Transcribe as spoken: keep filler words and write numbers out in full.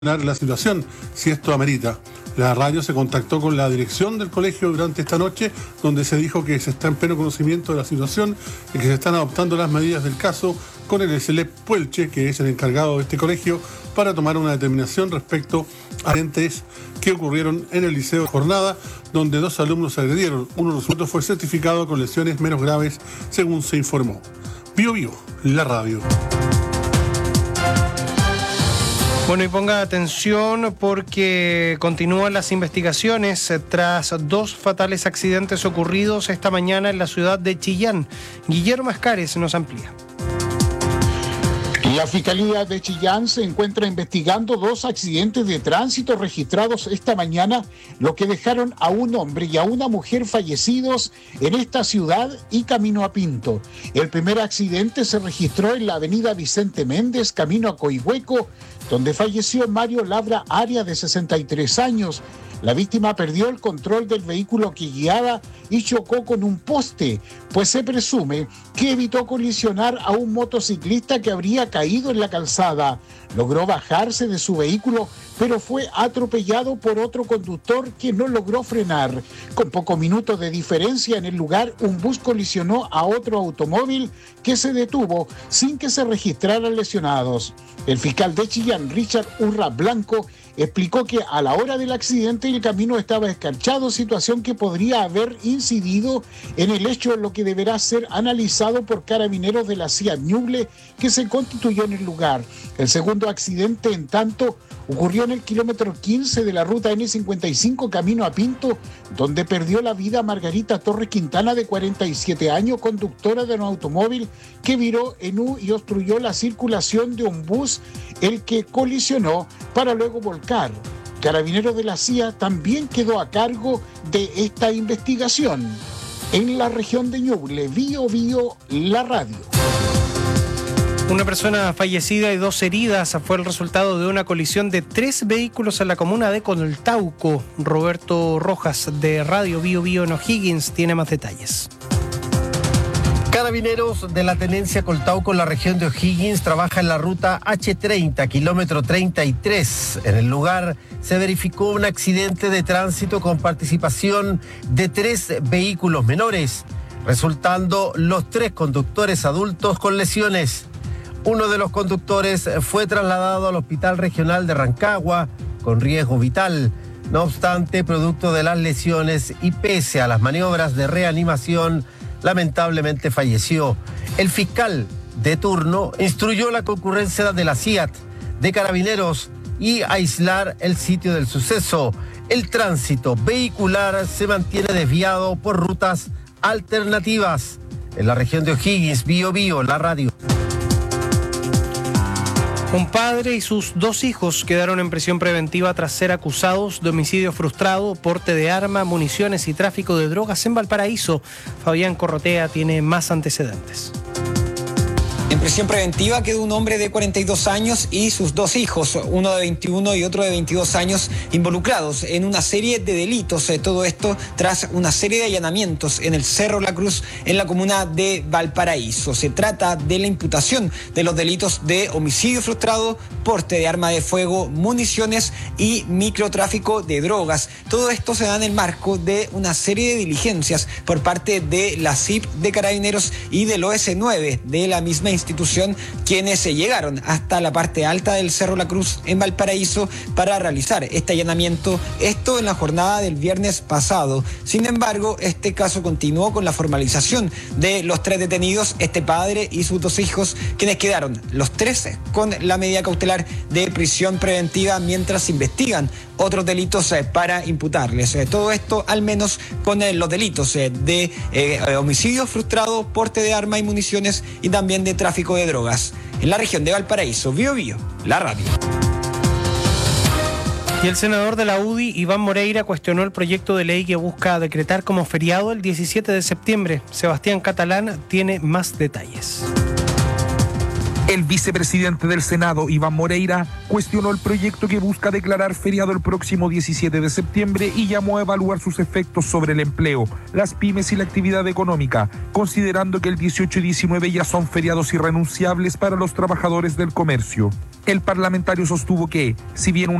la situación, si esto amerita. La radio se contactó con la dirección del colegio durante esta noche, donde se dijo que se está en pleno conocimiento de la situación y que se están adoptando las medidas del caso con el S L E P Puelche, que es el encargado de este colegio, para tomar una determinación respecto a entes que ocurrieron en el liceo de Jornada, donde dos alumnos se agredieron. Uno de los otros fue certificado con lesiones menos graves, según se informó. Bio Bio, la radio. Bueno, y ponga atención porque continúan las investigaciones tras dos fatales accidentes ocurridos esta mañana en la ciudad de Chillán. Guillermo Escares nos amplía. La Fiscalía de Chillán se encuentra investigando dos accidentes de tránsito registrados esta mañana, lo que dejaron a un hombre y a una mujer fallecidos en esta ciudad y camino a Pinto. El primer accidente se registró en la avenida Vicente Méndez, camino a Coihueco, donde falleció Mario Labra Aria, de sesenta y tres años. La víctima perdió el control del vehículo que guiaba y chocó con un poste, pues se presume que evitó colisionar a un motociclista que habría caído en la calzada. Logró bajarse de su vehículo, pero fue atropellado por otro conductor que no logró frenar. Con pocos minutos de diferencia en el lugar, un bus colisionó a otro automóvil que se detuvo sin que se registraran lesionados. El fiscal de Chillán, Richard Urra Blanco, explicó que a la hora del accidente el camino estaba escarchado, situación que podría haber incidido en el hecho, lo que deberá ser analizado por carabineros de la C I A Ñuble, que se constituyó en el lugar. El segundo accidente, en tanto, ocurrió en el kilómetro quince de la ruta ene cincuenta y cinco camino a Pinto, donde perdió la vida Margarita Torres Quintana, de cuarenta y siete años, conductora de un automóvil que viró en U y obstruyó la circulación de un bus, el que colisionó para luego volcar. Carabineros de la C I A también quedó a cargo de esta investigación. En la región de Ñuble, Bio Bio, la radio. Una persona fallecida y dos heridas fue el resultado de una colisión de tres vehículos en la comuna de Coltauco. Roberto Rojas, de Radio Bio Bio en O'Higgins, tiene más detalles. Carabineros de la Tenencia Coltauco en la región de O'Higgins trabaja en la ruta hache treinta, kilómetro treinta y tres. En el lugar se verificó un accidente de tránsito con participación de tres vehículos menores, resultando los tres conductores adultos con lesiones. Uno de los conductores fue trasladado al Hospital Regional de Rancagua con riesgo vital. No obstante, producto de las lesiones y pese a las maniobras de reanimación, lamentablemente falleció. El fiscal de turno instruyó la concurrencia de la C I A T, de Carabineros, y aislar el sitio del suceso. El tránsito vehicular se mantiene desviado por rutas alternativas. En la región de O'Higgins, Bio Bio, la radio. Un padre y sus dos hijos quedaron en prisión preventiva tras ser acusados de homicidio frustrado, porte de arma, municiones y tráfico de drogas en Valparaíso. Fabián Corrotea tiene más antecedentes. En prisión preventiva quedó un hombre de cuarenta y dos años y sus dos hijos, uno de veintiuno y otro de veintidós años, involucrados en una serie de delitos. Todo esto tras una serie de allanamientos en el Cerro La Cruz, en la comuna de Valparaíso. Se trata de la imputación de los delitos de homicidio frustrado, porte de arma de fuego, municiones y microtráfico de drogas. Todo esto se da en el marco de una serie de diligencias por parte de la C I P de Carabineros y del O S nueve de la misma institución. institución quienes se llegaron hasta la parte alta del Cerro La Cruz en Valparaíso para realizar este allanamiento, esto en la jornada del viernes pasado. Sin embargo, este caso continuó con la formalización de los tres detenidos, este padre y sus dos hijos, quienes quedaron los tres con la medida cautelar de prisión preventiva mientras investigan otros delitos para imputarles. Todo esto al menos con los delitos de eh, homicidio frustrado, porte de arma y municiones y también de tráfico de drogas. En la región de Valparaíso, Bio Bio, la radio. Y el senador de la U D I, Iván Moreira, cuestionó el proyecto de ley que busca decretar como feriado el diecisiete de septiembre. Sebastián Catalán tiene más detalles. El vicepresidente del Senado, Iván Moreira, cuestionó el proyecto que busca declarar feriado el próximo diecisiete de septiembre y llamó a evaluar sus efectos sobre el empleo, las pymes y la actividad económica, considerando que el dieciocho y diecinueve ya son feriados irrenunciables para los trabajadores del comercio. El parlamentario sostuvo que, si bien una